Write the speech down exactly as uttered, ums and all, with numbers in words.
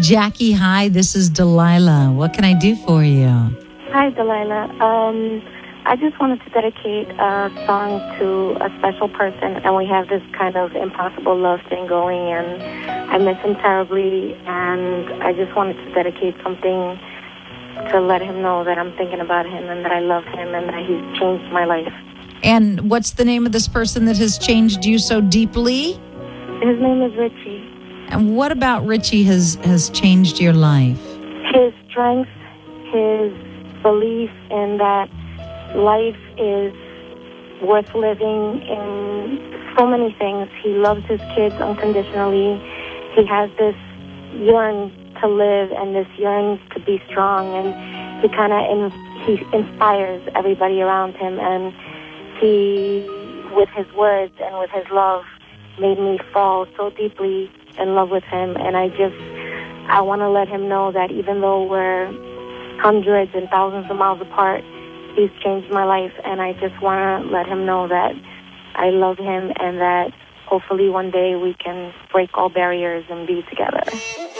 Jackie, hi, this is Delilah. What can I do for you? Hi, Delilah. Um, I just wanted to dedicate a song to a special person, and we have this kind of impossible love thing going, and I miss him terribly, and I just wanted to dedicate something to let him know that I'm thinking about him and that I love him and that he's changed my life. And what's the name of this person that has changed you so deeply? His name is Richie. And what about Richie has, has changed your life? His strength, his belief in that life is worth living in so many things. He loves his kids unconditionally. He has this yearn to live and this yearn to be strong, and he kind of in, he inspires everybody around him, and he, with his words and with his love, made me fall so deeply in love with him. And I just, I want to let him know that even though we're hundreds and thousands of miles apart, he's changed my life, and I just want to let him know that I love him and that hopefully one day we can break all barriers and be together.